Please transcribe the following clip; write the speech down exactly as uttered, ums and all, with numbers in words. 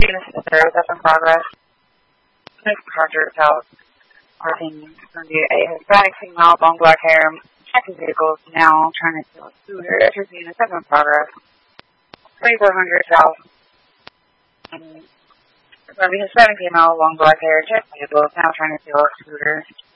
Venus is there, that's in progress. Next Charger South. Parking going to be a Hispanic female, long black hair, checking vehicles now, trying to steal a scooter. Enters Venus, that's in progress. twenty-four hundred South. And it's going to be Hispanic female, long black hair, checking vehicles now, trying to steal a scooter.